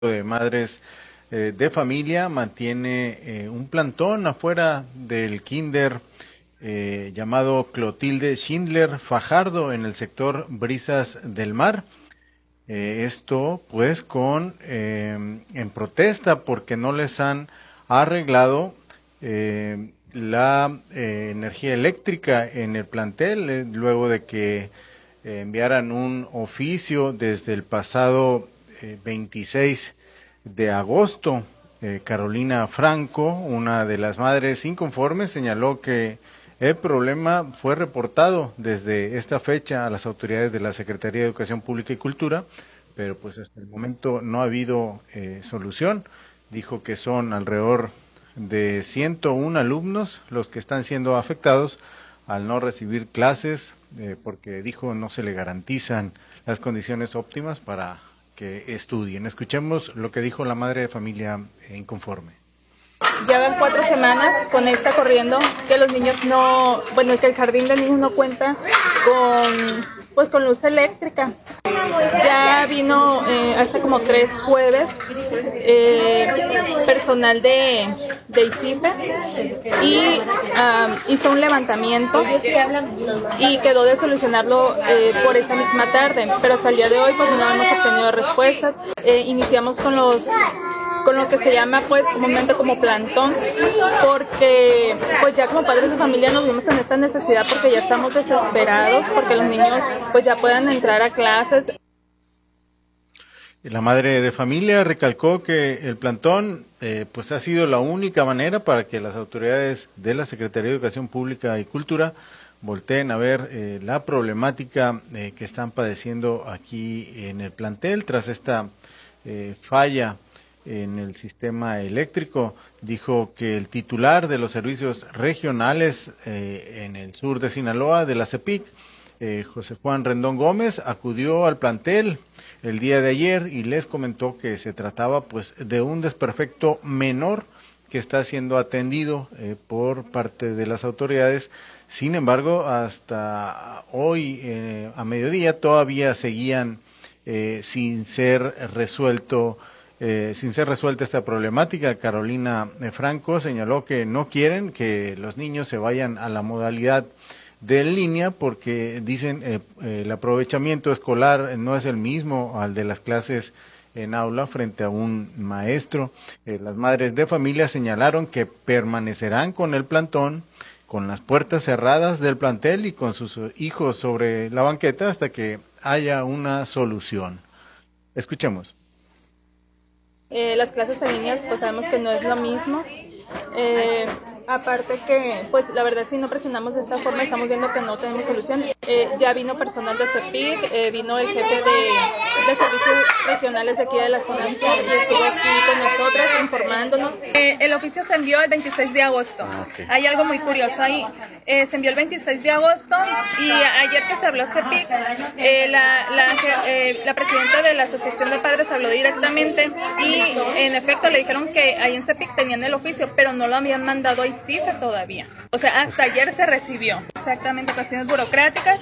de Madres de Familia mantiene un plantón afuera del kinder llamado Clotilde Schindler Fajardo en el sector Brisas del Mar. Esto pues en protesta porque no les han arreglado la energía eléctrica en el plantel, luego de que enviaran un oficio desde el pasado 26 de agosto. Carolina Franco, una de las madres inconformes, señaló que el problema fue reportado desde esta fecha a las autoridades de la Secretaría de Educación Pública y Cultura, pero pues hasta el momento no ha habido solución. Dijo que son alrededor de 101 alumnos los que están siendo afectados al no recibir clases, porque dijo no se le garantizan las condiciones óptimas para que estudien. Escuchemos lo que dijo la madre de familia inconforme. Ya van 4 semanas con esta corriendo, que los niños que el jardín de niños no cuenta con luz eléctrica. Ya vino hace como 3 jueves personal de ICIFE y hizo un levantamiento y quedó de solucionarlo por esa misma tarde, pero hasta el día de hoy pues no hemos obtenido respuestas. Iniciamos con lo que se llama pues comúnmente como plantón, porque pues ya como padres de familia nos vimos en esta necesidad porque ya estamos desesperados porque los niños pues ya puedan entrar a clases. La madre de familia recalcó que el plantón pues ha sido la única manera para que las autoridades de la Secretaría de Educación Pública y Cultura volteen a ver la problemática que están padeciendo aquí en el plantel tras esta falla en el sistema eléctrico. Dijo que el titular de los servicios regionales en el sur de Sinaloa, de la CEPIC, José Juan Rendón Gómez, acudió al plantel el día de ayer y les comentó que se trataba pues de un desperfecto menor que está siendo atendido por parte de las autoridades. Sin embargo, hasta hoy a mediodía todavía seguían sin ser resuelta esta problemática. Carolina Franco señaló que no quieren que los niños se vayan a la modalidad de línea porque dicen el aprovechamiento escolar no es el mismo al de las clases en aula frente a un maestro. Las madres de familia señalaron que permanecerán con el plantón, con las puertas cerradas del plantel y con sus hijos sobre la banqueta hasta que haya una solución. Escuchemos. Las clases en línea pues sabemos que no es lo mismo. Aparte que, pues la verdad si no presionamos de esta forma estamos viendo que no tenemos solución. Ya vino personal de CEPIC, vino el jefe de servicios regionales de aquí de la zona sur y estuvo aquí con nosotros informándonos. El oficio se envió el 26 de agosto. Okay. Hay algo muy curioso ahí. Se envió el 26 de agosto y ayer que se habló CEPIC, la presidenta de la Asociación de Padres habló directamente y en efecto le dijeron que ahí en CEPIC tenían el oficio, pero no lo habían mandado a ICIFE todavía. O sea, hasta ayer se recibió. Exactamente, cuestiones burocráticas.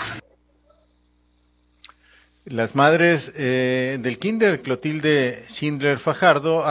Las madres del kinder Clotilde Schindler Fajardo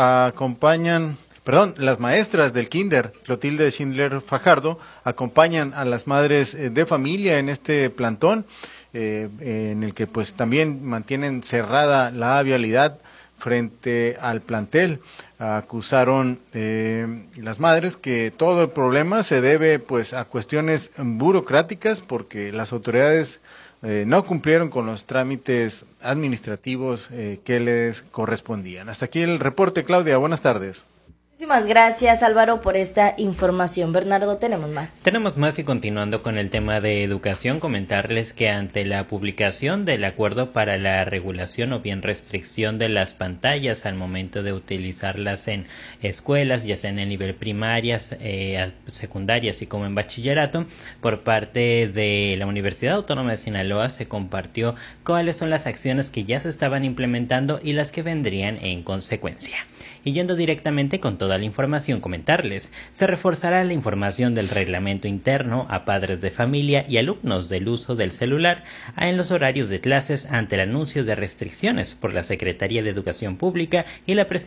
las maestras del kinder Clotilde Schindler Fajardo acompañan a las madres de familia en este plantón en el que pues también mantienen cerrada la vialidad frente al plantel. Acusaron las madres que todo el problema se debe pues a cuestiones burocráticas porque las autoridades no cumplieron con los trámites administrativos que les correspondían. Hasta aquí el reporte, Claudia. Buenas tardes. Muchísimas gracias, Álvaro, por esta información. Bernardo, tenemos más. Tenemos más y continuando con el tema de educación, comentarles que ante la publicación del acuerdo para la regulación o bien restricción de las pantallas al momento de utilizarlas en escuelas, ya sea en el nivel primarias, secundarias y como en bachillerato, por parte de la Universidad Autónoma de Sinaloa se compartió cuáles son las acciones que ya se estaban implementando y las que vendrían en consecuencia. Y yendo directamente con toda la información, comentarles, se reforzará la información del reglamento interno a padres de familia y alumnos del uso del celular en los horarios de clases ante el anuncio de restricciones por la Secretaría de Educación Pública y la